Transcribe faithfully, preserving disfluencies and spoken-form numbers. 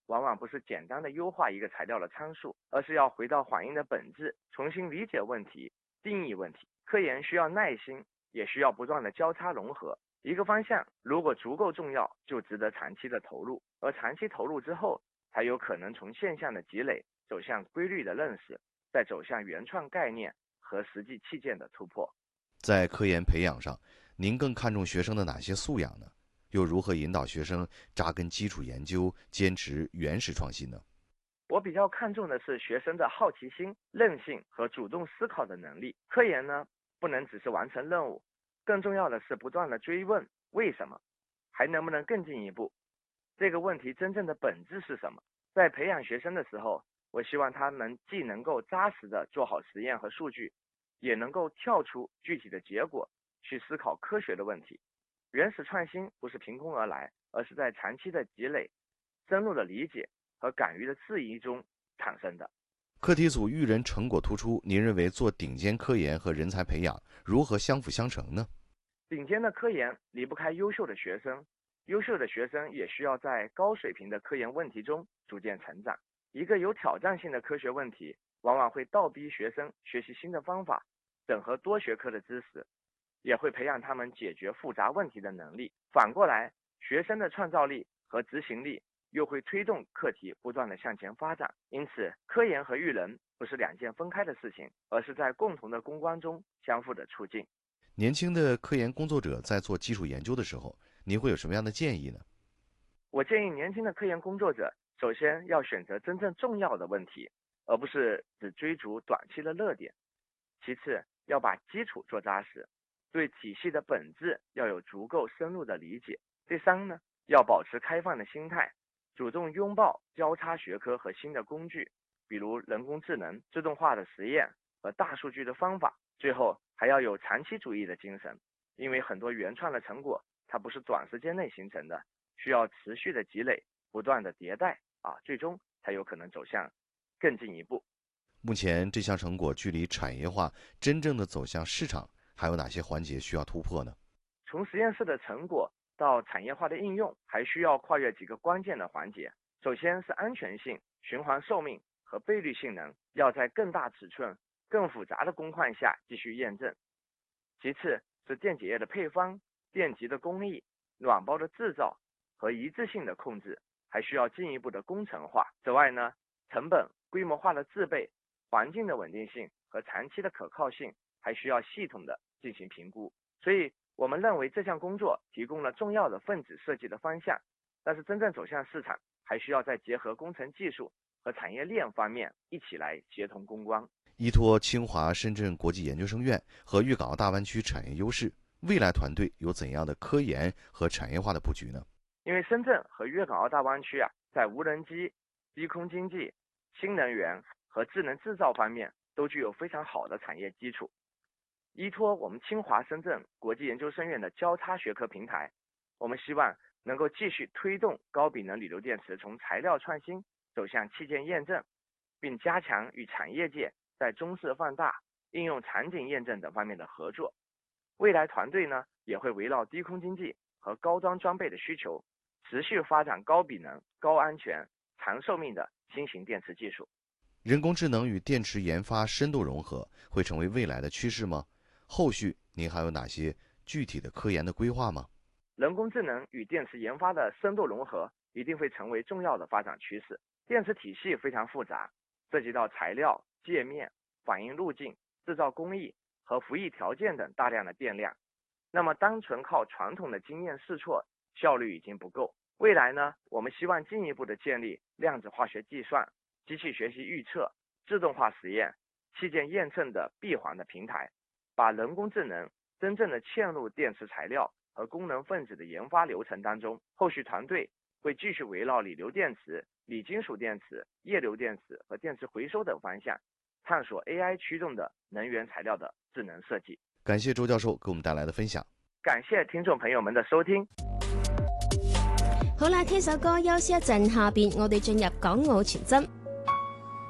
往往不是简单的优化一个材料的参数，而是要回到反应的本质，重新理解问题，定义问题。科研需要耐心，也需要不断的交叉融合。一个方向如果足够重要，就值得长期的投入，而长期投入之后，才有可能从现象的积累走向规律的认识，再走向原创概念和实际器件的突破。 在科研培养上，您更看重学生的哪些素养呢？又如何引导学生扎根基础研究，坚持原始创新呢？ 我比较看重的是学生的好奇心、韧性和主动思考的能力。科研呢，不能只是完成任务，更重要的是不断的追问为什么，还能不能更进一步？这个问题真正的本质是什么？在培养学生的时候，我希望他们既能够扎实的做好实验和数据，也能够跳出具体的结果去思考科学的问题。原始创新不是凭空而来，而是在长期的积累、深入的理解和敢于的质疑中产生的。 课题组育人成果突出，您认为做顶尖科研和人才培养如何相辅相成呢？ 顶尖的科研离不开优秀的学生，优秀的学生也需要在高水平的科研问题中逐渐成长。一个有挑战性的科学问题，往往会倒逼学生学习新的方法，整合多学科的知识，也会培养他们解决复杂问题的能力。反过来，学生的创造力和执行力又会推动课题不断的向前发展。因此，科研和育人不是两件分开的事情，而是在共同的攻关中相互的促进。 年轻的科研工作者在做基础研究的时候，您会有什么样的建议呢？ 我建议年轻的科研工作者，首先要选择真正重要的问题，而不是只追逐短期的热点。其次，要把基础做扎实，对体系的本质要有足够深入的理解。第三呢，要保持开放的心态，主动拥抱交叉学科和新的工具，比如人工智能、自动化的实验和大数据的方法。最后，还要有长期主义的精神，因为很多原创的成果它不是短时间内形成的，需要持续的积累，不断的迭代啊，最终才有可能走向更进一步。 目前这项成果距离产业化真正的走向市场还有哪些环节需要突破呢？ 从实验室的成果到产业化的应用，还需要跨越几个关键的环节。首先是安全性、循环寿命和倍率性能，要在更大尺寸、更复杂的工况下继续验证。其次是电解液的配方、电极的工艺、卵包的制造和一致性的控制，还需要进一步的工程化。此外呢，成本、规模化的制备、环境的稳定性和长期的可靠性，还需要系统的进行评估。所以我们认为这项工作提供了重要的分子设计的方向，但是真正走向市场，还需要再结合工程技术和产业链方面一起来协同攻关。 依托清华、深圳国际研究生院和粤港澳大湾区产业优势，未来团队有怎样的科研和产业化的布局呢？ 因为深圳和粤港澳大湾区啊，在无人机、低空经济、新能源和智能制造方面都具有非常好的产业基础。依托我们清华深圳国际研究生院的交叉学科平台，我们希望能够继续推动高比能锂流电池从材料创新走向器件验证，并加强与产业界在中视放大、应用场景验证等方面的合作。未来团队呢，也会围绕低空经济和高端装备的需求，持续发展高比能、高安全、长寿命的新型电池技术。 人工智能与电池研发深度融合会成为未来的趋势吗？后续您还有哪些具体的科研的规划吗？ 人工智能与电池研发的深度融合一定会成为重要的发展趋势。电池体系非常复杂，涉及到材料、界面、反应路径、制造工艺和服役条件等大量的电量。那么单纯靠传统的经验试错，效率已经不够。未来呢，我们希望进一步的建立量子化学计算、机器学习预测、自动化实验、器件验证的闭环的平台，把人工智能真正的嵌入电池材料和功能分子的研发流程当中。后续团队会继续围绕锂流电池、锂金属电池、液流电池和电池回收等方向，探索 A I 驱动的能源材料的智能設計。 感謝周教授給我們帶來的分享。 感謝聽眾朋友們的收聽。 好啦，聽首歌休息一陣，下邊我哋進入港澳傳真。